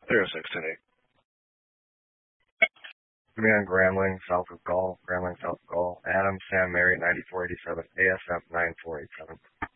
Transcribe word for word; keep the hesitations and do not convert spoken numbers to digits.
zero six ten eight. Command Grambling, south of Gaul. Grambling, south of Gaul. Adam, Sam, Mary, ninety-four eighty-seven. A S M nine four eight seven.